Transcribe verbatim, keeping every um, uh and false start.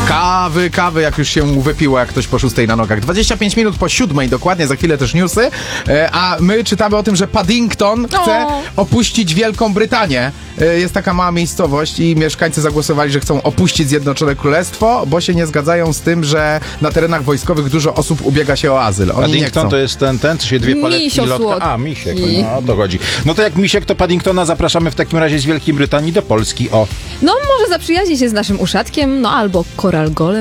Kawy, kawy, jak już się wypiło, jak ktoś po szóstej na nogach. dwadzieścia pięć minut po siódmej dokładnie, za chwilę też newsy. E, a my czytamy o tym, że Paddington chce O. opuścić Wielką Brytanię. E, jest taka mała miejscowość i mieszkańcy zagłosowali, że chcą opuścić Zjednoczone Królestwo, bo się nie zgadzają z tym, że na terenach wojskowych dużo osób ubiega się o azyl. Oni nie Paddington chcą. to jest ten, ten, co się dwie paletki Misio lotka... słodki. A, misiek, no o to chodzi. No to jak misiek, to Paddingtona zapraszamy w takim razie z Wielkiej Brytanii do Polski, o. No może zaprzyjaźni się z naszym uszatkiem, no albo koralgolem.